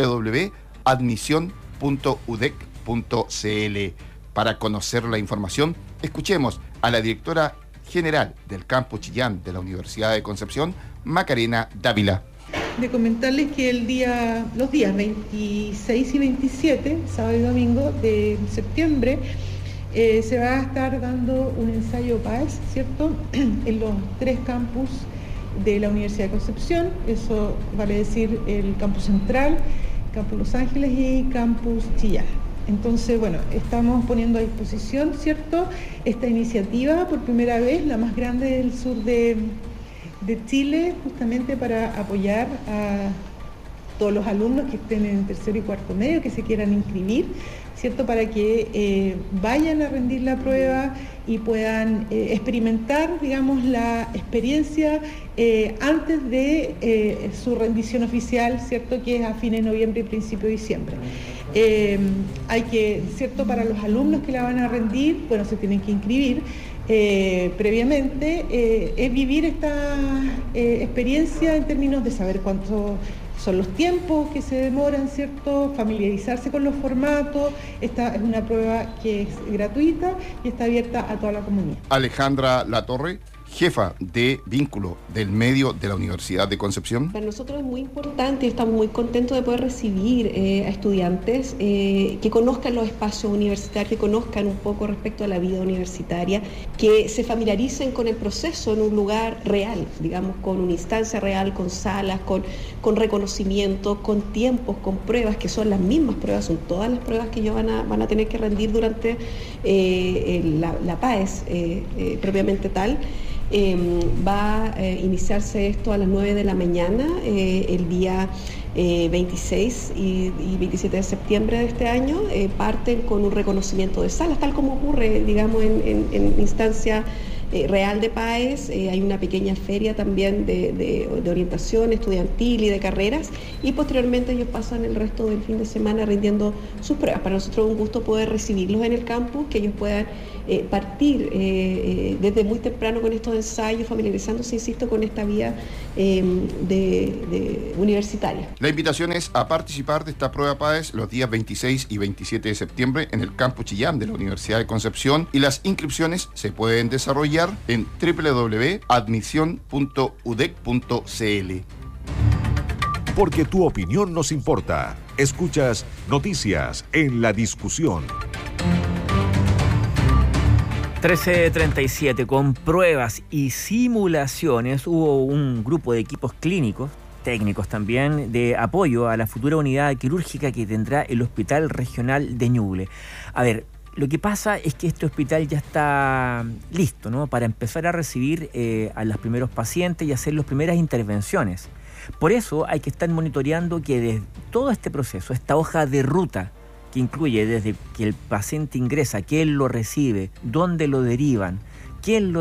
www.admisión.udec.cl. Para conocer la información, escuchemos a la directora general del Campus Chillán de la Universidad de Concepción, Macarena Dávila. De comentarles que los días 26 y 27, sábado y domingo de septiembre, se va a estar dando un ensayo PAES, ¿cierto?, en los 3 campus de la Universidad de Concepción. Eso vale decir el campus central, campus Los Ángeles y campus Chillán. Entonces, bueno, estamos poniendo a disposición, ¿cierto?, esta iniciativa por primera vez, la más grande del sur de Chile, justamente para apoyar a todos los alumnos que estén en tercero y cuarto medio, que se quieran inscribir, ¿cierto?, para que vayan a rendir la prueba y puedan experimentar, digamos, la experiencia antes de su rendición oficial, ¿cierto?, que es a fines de noviembre y principio de diciembre. Hay que, ¿cierto?, para los alumnos que la van a rendir, bueno, se tienen que inscribir previamente, es vivir esta experiencia en términos de saber cuánto son los tiempos que se demoran, ¿cierto?, familiarizarse con los formatos. Esta es una prueba que es gratuita y está abierta a toda la comunidad. Alejandra Latorre, jefa de vínculo del medio de la Universidad de Concepción. Para nosotros es muy importante y estamos muy contentos de poder recibir a estudiantes que conozcan los espacios universitarios, que conozcan un poco respecto a la vida universitaria, que se familiaricen con el proceso en un lugar real, digamos, con una instancia real, con salas, con reconocimiento, con tiempos, con pruebas, que son las mismas pruebas, son todas las pruebas que ellos van a tener que rendir durante la PAES propiamente tal. Va a iniciarse esto a las 9 de la mañana, el día 26 y 27 de septiembre de este año. Parten con un reconocimiento de salas, tal como ocurre, digamos, en instancia real de PAES. Hay una pequeña feria también de orientación estudiantil y de carreras, y posteriormente ellos pasan el resto del fin de semana rindiendo sus pruebas. Para nosotros es un gusto poder recibirlos en el campus, que ellos puedan partir desde muy temprano con estos ensayos, familiarizándose, insisto, con esta vía universitaria. La invitación es a participar de esta prueba PAES los días 26 y 27 de septiembre en el Campus Chillán de la Universidad de Concepción, y las inscripciones se pueden desarrollar en www.admisión.udec.cl. Porque tu opinión nos importa. Escuchas Noticias en la Discusión. 13:37, con pruebas y simulaciones hubo un grupo de equipos clínicos, técnicos también, de apoyo a la futura unidad quirúrgica que tendrá el Hospital Regional de Ñuble. A ver, lo que pasa es que este hospital ya está listo, ¿no?, para empezar a recibir a los primeros pacientes y hacer las primeras intervenciones. Por eso hay que estar monitoreando que desde todo este proceso, esta hoja de ruta, que incluye desde que el paciente ingresa, quién lo recibe, dónde lo derivan, quién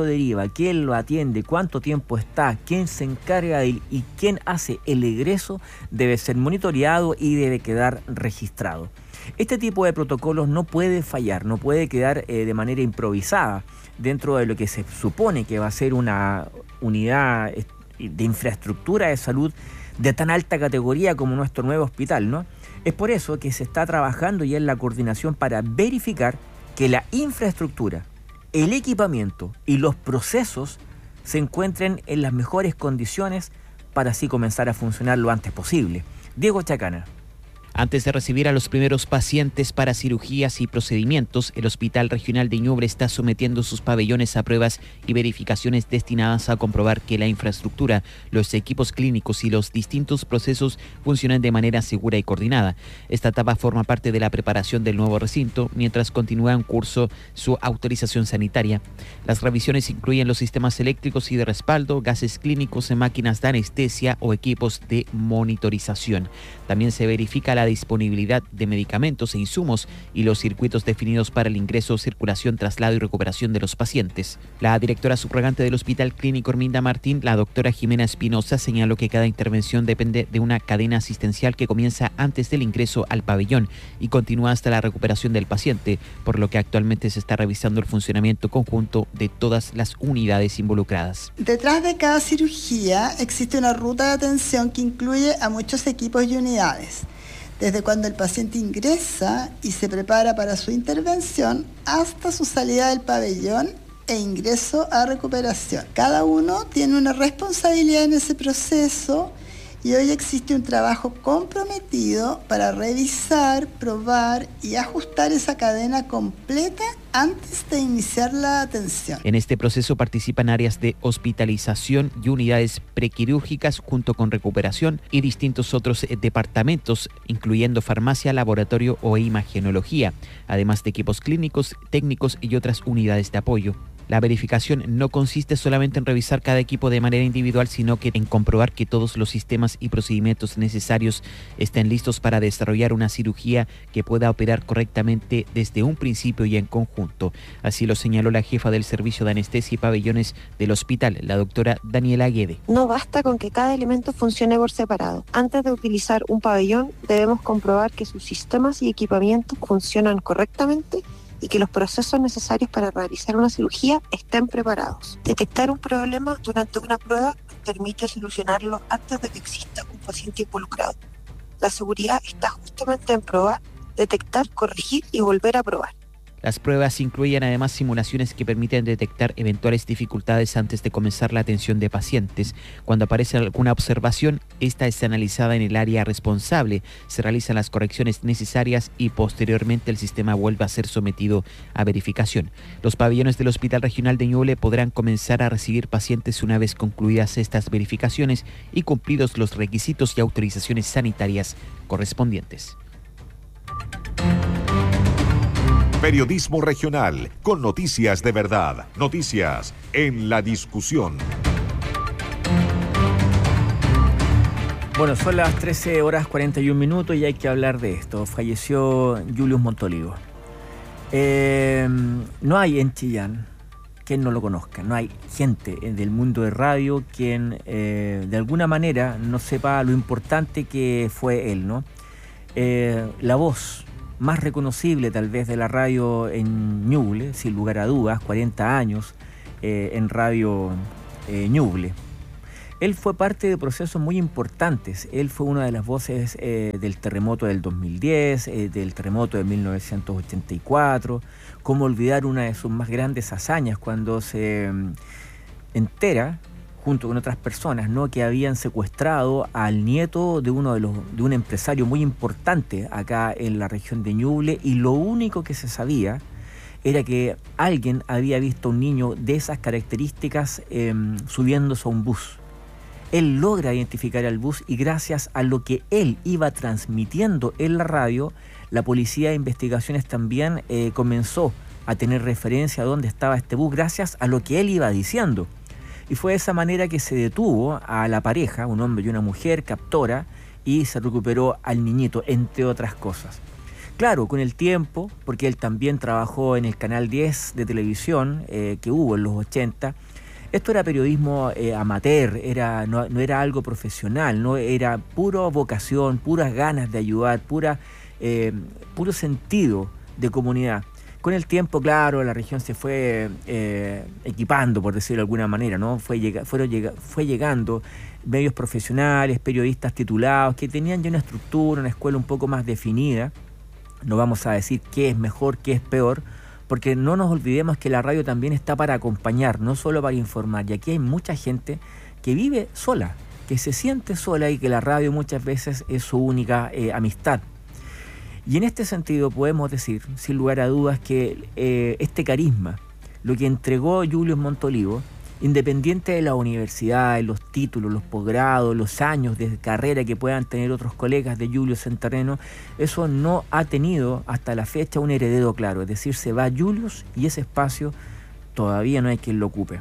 lo atiende, cuánto tiempo está, quién se encarga de él y quién hace el egreso, debe ser monitoreado y debe quedar registrado. Este tipo de protocolos no puede fallar, no puede quedar de manera improvisada dentro de lo que se supone que va a ser una unidad de infraestructura de salud de tan alta categoría como nuestro nuevo hospital, ¿no? Es por eso que se está trabajando ya en la coordinación para verificar que la infraestructura, el equipamiento y los procesos se encuentren en las mejores condiciones para así comenzar a funcionar lo antes posible. Diego Chacana. Antes de recibir a los primeros pacientes para cirugías y procedimientos, el Hospital Regional de Ñuble está sometiendo sus pabellones a pruebas y verificaciones destinadas a comprobar que la infraestructura, los equipos clínicos y los distintos procesos funcionan de manera segura y coordinada. Esta etapa forma parte de la preparación del nuevo recinto, mientras continúa en curso su autorización sanitaria. Las revisiones incluyen los sistemas eléctricos y de respaldo, gases clínicos, máquinas de anestesia o equipos de monitorización. También se verifica la disponibilidad de medicamentos e insumos y los circuitos definidos para el ingreso, circulación, traslado y recuperación de los pacientes. La directora subrogante del Hospital Clínico Herminda Martín, la doctora Jimena Espinosa, señaló que cada intervención depende de una cadena asistencial que comienza antes del ingreso al pabellón y continúa hasta la recuperación del paciente, por lo que actualmente se está revisando el funcionamiento conjunto de todas las unidades involucradas. Detrás de cada cirugía existe una ruta de atención que incluye a muchos equipos y unidades. Desde cuando el paciente ingresa y se prepara para su intervención hasta su salida del pabellón e ingreso a recuperación. Cada uno tiene una responsabilidad en ese proceso y hoy existe un trabajo comprometido para revisar, probar y ajustar esa cadena completa antes de iniciar la atención. En este proceso participan áreas de hospitalización y unidades prequirúrgicas junto con recuperación y distintos otros departamentos, incluyendo farmacia, laboratorio o imagenología, además de equipos clínicos, técnicos y otras unidades de apoyo. La verificación no consiste solamente en revisar cada equipo de manera individual, sino que en comprobar que todos los sistemas y procedimientos necesarios estén listos para desarrollar una cirugía que pueda operar correctamente desde un principio y en conjunto. Así lo señaló la jefa del Servicio de Anestesia y Pabellones del hospital, la doctora Daniela Aguede. No basta con que cada elemento funcione por separado. Antes de utilizar un pabellón, debemos comprobar que sus sistemas y equipamientos funcionan correctamente y que los procesos necesarios para realizar una cirugía estén preparados. Detectar un problema durante una prueba permite solucionarlo antes de que exista un paciente involucrado. La seguridad está justamente en probar, detectar, corregir y volver a probar. Las pruebas incluyen además simulaciones que permiten detectar eventuales dificultades antes de comenzar la atención de pacientes. Cuando aparece alguna observación, esta es analizada en el área responsable, se realizan las correcciones necesarias y posteriormente el sistema vuelve a ser sometido a verificación. Los pabellones del Hospital Regional de Ñuble podrán comenzar a recibir pacientes una vez concluidas estas verificaciones y cumplidos los requisitos y autorizaciones sanitarias correspondientes. Periodismo regional, con noticias de verdad, noticias en la discusión. Bueno, son las 13:41 y hay que hablar de esto. Falleció Julius Montolivo. No hay en Chillán quien no lo conozca, no hay gente del mundo de radio quien de alguna manera no sepa lo importante que fue él, ¿no? La voz más reconocible tal vez de la radio en Ñuble, sin lugar a dudas, 40 años en radio Ñuble. Él fue parte de procesos muy importantes. Él fue una de las voces del terremoto del 2010, del terremoto de 1984. Cómo olvidar una de sus más grandes hazañas cuando se entera, junto con otras personas, ¿no?, que habían secuestrado al nieto de un empresario muy importante acá en la región de Ñuble, y lo único que se sabía era que alguien había visto a un niño de esas características subiéndose a un bus. Él logra identificar al bus y gracias a lo que él iba transmitiendo en la radio, la Policía de Investigaciones también comenzó a tener referencia a dónde estaba este bus gracias a lo que él iba diciendo. Y fue de esa manera que se detuvo a la pareja, un hombre y una mujer captora, y se recuperó al niñito, entre otras cosas. Claro, con el tiempo, porque él también trabajó en el Canal 10 de televisión que hubo en los 80, esto era periodismo amateur, no era algo profesional, no era pura vocación, puras ganas de ayudar, puro sentido de comunidad. Con el tiempo, claro, la región se fue equipando, por decirlo de alguna manera, ¿no? Fue llegando medios profesionales, periodistas titulados, que tenían ya una estructura, una escuela un poco más definida. No vamos a decir qué es mejor, qué es peor, porque no nos olvidemos que la radio también está para acompañar, no solo para informar. Y aquí hay mucha gente que vive sola, que se siente sola y que la radio muchas veces es su única amistad. Y en este sentido podemos decir, sin lugar a dudas, que este carisma, lo que entregó Julius Montolivo, independiente de la universidad, de los títulos, los posgrados, los años de carrera que puedan tener otros colegas de Julius en terreno, eso no ha tenido hasta la fecha un heredero claro. Es decir, se va Julius y ese espacio todavía no hay quien lo ocupe.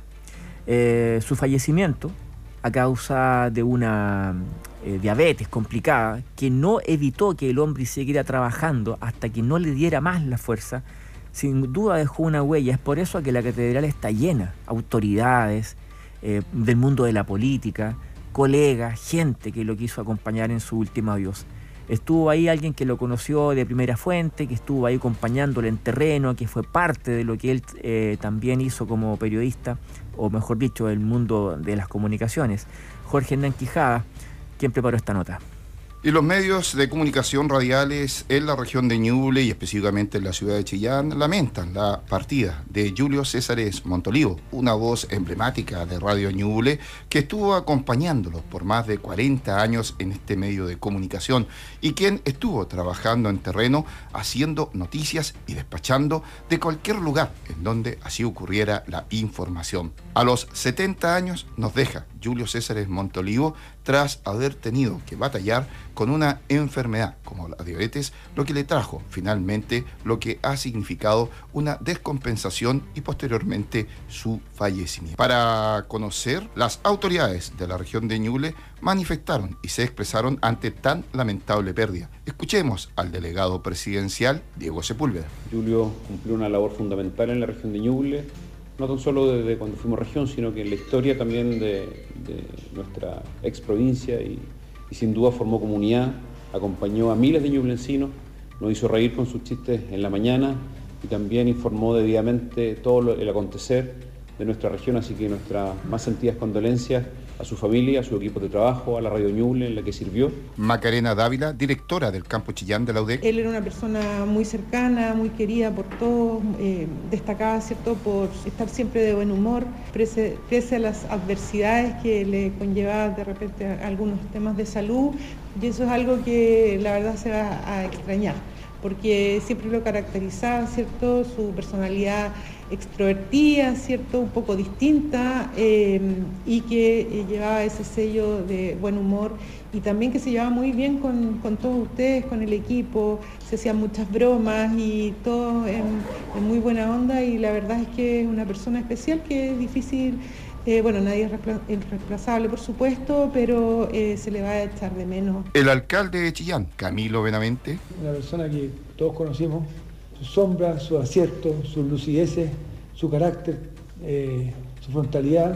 Su fallecimiento, a causa de una diabetes complicada, que no evitó que el hombre siguiera trabajando hasta que no le diera más la fuerza, sin duda dejó una huella. Es por eso que la catedral está llena, autoridades del mundo de la política, colegas, gente que lo quiso acompañar en su último adiós. Estuvo ahí alguien que lo conoció de primera fuente, que estuvo ahí acompañándole en terreno, que fue parte de lo que él también hizo como periodista, o mejor dicho, el mundo de las comunicaciones. Jorge Hernán Quijada, quien preparó esta nota. Y los medios de comunicación radiales en la región de Ñuble y específicamente en la ciudad de Chillán lamentan la partida de Julio Césares Montolivo, una voz emblemática de Radio Ñuble que estuvo acompañándolos por más de 40 años en este medio de comunicación y quien estuvo trabajando en terreno haciendo noticias y despachando de cualquier lugar en donde así ocurriera la información. A los 70 años nos deja Julio Césares Montolivo tras haber tenido que batallar con una enfermedad como la diabetes, lo que le trajo finalmente lo que ha significado una descompensación y posteriormente su fallecimiento. Para conocer, las autoridades de la región de Ñuble manifestaron y se expresaron ante tan lamentable pérdida. Escuchemos al delegado presidencial Diego Sepúlveda. Julio cumplió una labor fundamental en la región de Ñuble, no tan solo desde cuando fuimos región, sino que en la historia también de nuestra ex provincia y sin duda formó comunidad, acompañó a miles de ñublencinos, nos hizo reír con sus chistes en la mañana y también informó debidamente todo el acontecer de nuestra región, así que nuestras más sentidas condolencias a su familia, a su equipo de trabajo, a la Radio Ñuble en la que sirvió. Macarena Dávila, directora del Campo Chillán de la UDEC. Él era una persona muy cercana, muy querida por todos, destacada, ¿cierto?, por estar siempre de buen humor, pese a las adversidades que le conllevaban de repente algunos temas de salud, y eso es algo que la verdad se va a extrañar, porque siempre lo caracterizaba, ¿cierto?, su personalidad extrovertida, ¿cierto?, un poco distinta, y que llevaba ese sello de buen humor y también que se llevaba muy bien con todos ustedes, con el equipo, se hacían muchas bromas y todo en muy buena onda, y la verdad es que es una persona especial que es difícil. Nadie es irreemplazable, por supuesto, pero se le va a echar de menos. El alcalde de Chillán, Camilo Benavente. Una persona que todos conocimos, sus sombras, sus aciertos, sus lucideces, su carácter, su frontalidad,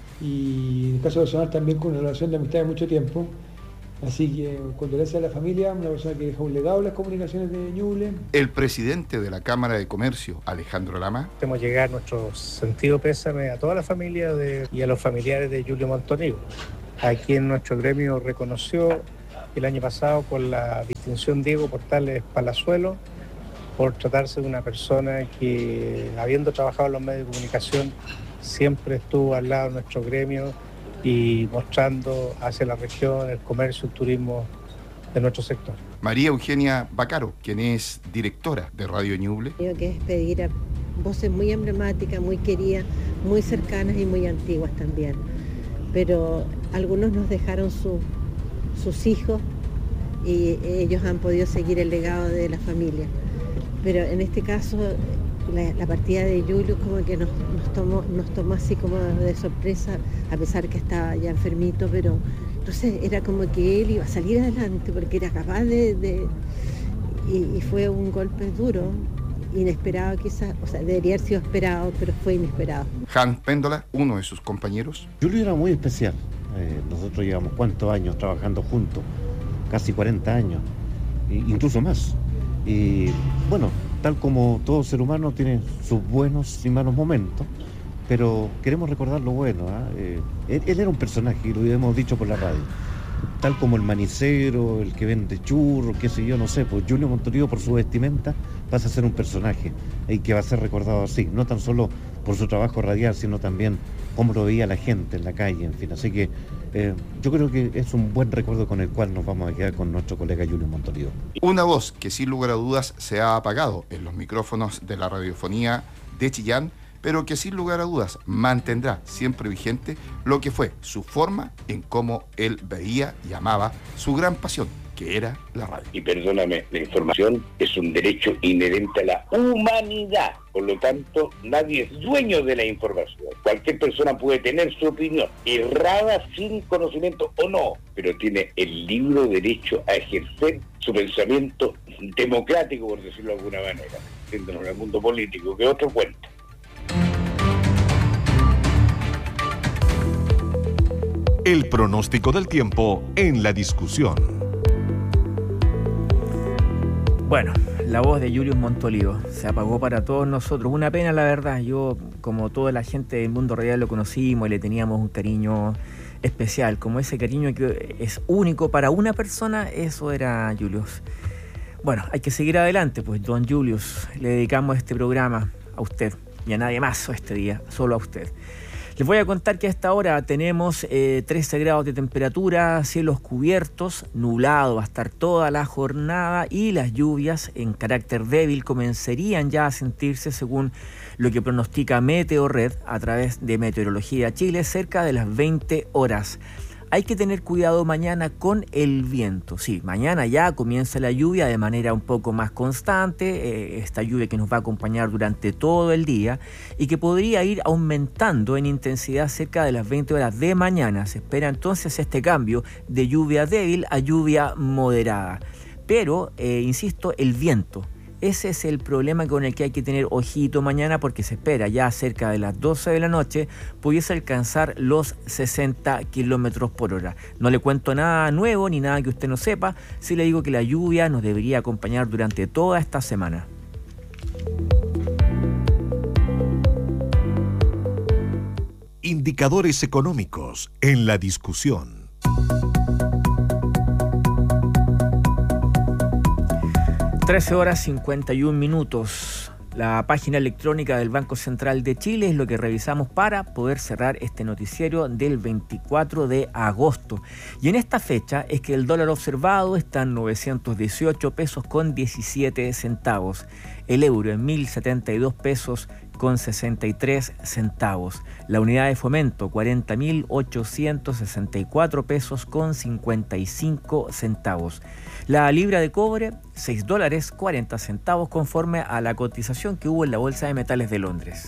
y en el caso personal también con una relación de amistad de mucho tiempo. Así que condolencias a la familia, una persona que deja un legado en las comunicaciones de Ñuble. El presidente de la Cámara de Comercio, Alejandro Lama. Hacemos llegar nuestro sentido pésame a toda la familia y a los familiares de Julio Montolivo, a quien nuestro gremio reconoció el año pasado con la distinción Diego Portales Palazuelo, por tratarse de una persona que, habiendo trabajado en los medios de comunicación, siempre estuvo al lado de nuestro gremio y mostrando hacia la región el comercio y el turismo de nuestro sector. María Eugenia Bacaro, quien es directora de Radio Ñuble. Tengo que despedir voces muy emblemáticas, muy queridas, muy cercanas y muy antiguas también. Pero algunos nos dejaron sus hijos y ellos han podido seguir el legado de la familia. Pero en este caso, la partida de Julio como que nos tomó así como de sorpresa, a pesar que estaba ya enfermito, pero entonces era como que él iba a salir adelante porque era capaz y fue un golpe duro, inesperado quizás, o sea, debería haber sido esperado, pero fue inesperado. Hans Péndola, uno de sus compañeros. Julio era muy especial. Nosotros llevamos cuántos años trabajando juntos, casi 40 años, incluso más. Y bueno, tal como todo ser humano tiene sus buenos y malos momentos, pero queremos recordar lo bueno. Él era un personaje, y lo hemos dicho por la radio. Tal como el manicero, el que vende churros, qué sé yo, no sé, pues Julio Montorio por su vestimenta pasa a ser un personaje y que va a ser recordado así, no tan solo por su trabajo radial, sino también cómo lo veía la gente en la calle, en fin. Así que yo creo que es un buen recuerdo con el cual nos vamos a quedar con nuestro colega Julio Montorio. Una voz que sin lugar a dudas se ha apagado en los micrófonos de la radiofonía de Chillán, pero que sin lugar a dudas mantendrá siempre vigente lo que fue su forma en cómo él veía y amaba su gran pasión, que era la radio. Y perdóname, la información es un derecho inherente a la humanidad. Por lo tanto, nadie es dueño de la información. Cualquier persona puede tener su opinión, errada, sin conocimiento o no, pero tiene el libre derecho a ejercer su pensamiento democrático, por decirlo de alguna manera, dentro del mundo político, que otro cuenta. El pronóstico del tiempo en la discusión. Bueno, la voz de Julius Montolivo se apagó para todos nosotros. Una pena, la verdad. Yo, como toda la gente del mundo radial, lo conocimos y le teníamos un cariño especial. Como ese cariño que es único para una persona, eso era Julius. Bueno, hay que seguir adelante, pues, don Julius. Le dedicamos este programa a usted y a nadie más este día, solo a usted. Les voy a contar que a esta hora tenemos 13 grados de temperatura, cielos cubiertos, nublado va a estar toda la jornada y las lluvias en carácter débil comenzarían ya a sentirse según lo que pronostica Meteorred a través de Meteorología Chile cerca de las 20 horas. Hay que tener cuidado mañana con el viento. Sí, mañana ya comienza la lluvia de manera un poco más constante, esta lluvia que nos va a acompañar durante todo el día y que podría ir aumentando en intensidad cerca de las 20 horas de mañana. Se espera entonces este cambio de lluvia débil a lluvia moderada. Pero, insisto, el viento. Ese es el problema con el que hay que tener ojito mañana porque se espera ya cerca de las 12 de la noche pudiese alcanzar los 60 kilómetros por hora. No le cuento nada nuevo ni nada que usted no sepa, sí le digo que la lluvia nos debería acompañar durante toda esta semana. Indicadores económicos en la discusión. 13 horas 51 minutos. La página electrónica del Banco Central de Chile es lo que revisamos para poder cerrar este noticiero del 24 de agosto. Y en esta fecha es que el dólar observado está en 918 pesos con 17 centavos. El euro en 1.072 pesos con 63 centavos. La unidad de fomento 40.864 pesos con 55 centavos. La libra de cobre, $6.40 conforme a la cotización que hubo en la Bolsa de Metales de Londres.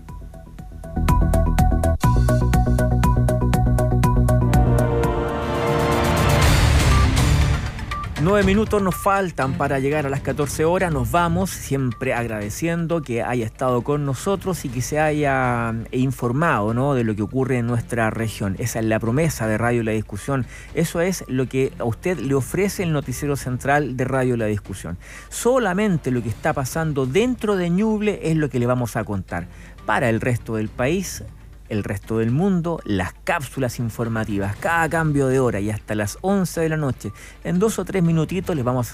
Nueve minutos nos faltan para llegar a las 14 horas. Nos vamos siempre agradeciendo que haya estado con nosotros y que se haya informado, ¿no?, de lo que ocurre en nuestra región. Esa es la promesa de Radio La Discusión. Eso es lo que a usted le ofrece el noticiero central de Radio La Discusión. Solamente lo que está pasando dentro de Ñuble es lo que le vamos a contar. Para el resto del país, el resto del mundo, las cápsulas informativas, cada cambio de hora y hasta las 11 de la noche. En 2 o 3 minutitos les vamos